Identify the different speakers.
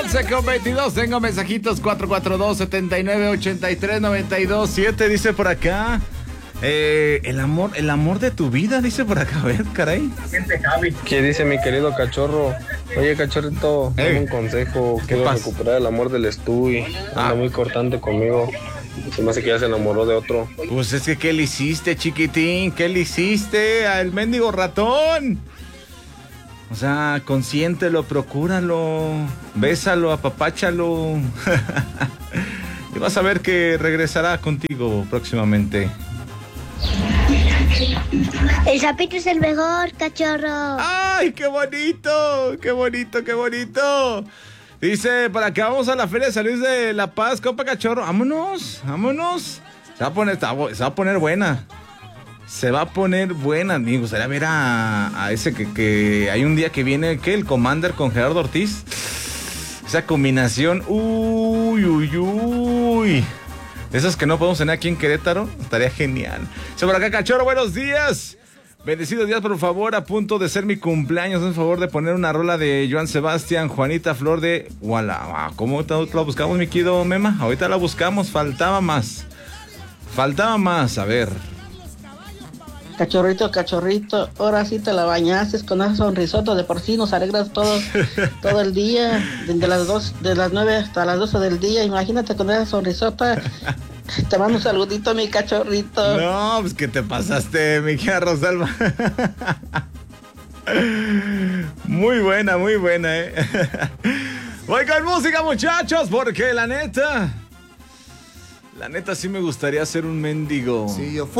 Speaker 1: 11:22. Tengo mensajitos 442-7983-927. Dice por acá. El amor de tu vida, dice por acá. A ver, caray.
Speaker 2: ¿Qué dice mi querido cachorro? Oye, cachorrito, dame un consejo. Quiero recuperar el amor del Stewie. Anda muy cortante conmigo. Se me hace que ya se enamoró de otro.
Speaker 1: Pues es que, ¿qué le hiciste, chiquitín? ¿Qué le hiciste al mendigo ratón? O sea, consiéntelo, procúralo, bésalo, apapáchalo. Y vas a ver que regresará contigo próximamente.
Speaker 3: El sapito es el mejor, cachorro.
Speaker 1: ¡Ay, qué bonito! ¡Qué bonito, qué bonito! Dice, para acá vamos a la Feria de San Luis de La Paz, compa cachorro. ¡Vámonos! ¡Vámonos! Se va a poner buena. Se va a poner buena. Me gustaría ver a ese que hay un día que viene, ¿qué? El Commander con Gerardo Ortiz. Esa combinación. ¡Uy, uy, uy! Esas que no podemos tener aquí en Querétaro. Estaría genial. Dice por acá, cachorro, buenos días. Bendecidos días, por favor, a punto de ser mi cumpleaños. Por favor, de poner una rola de Joan Sebastián, Juanita Flor de Walla. ¿Cómo la buscamos, mi querido Mema? Ahorita la buscamos, faltaba más. A ver.
Speaker 4: Cachorrito, ahora sí te la bañaste con esa sonrisota. De por sí nos alegras todo el día, desde de las 9 hasta las 12 del día. Imagínate con esa sonrisota. Te mando un saludito, mi cachorrito.
Speaker 1: No, pues que te pasaste, mi querida Rosalba. Muy buena, Voy con música, muchachos, porque la neta sí me gustaría ser un mendigo.
Speaker 5: Sí, yo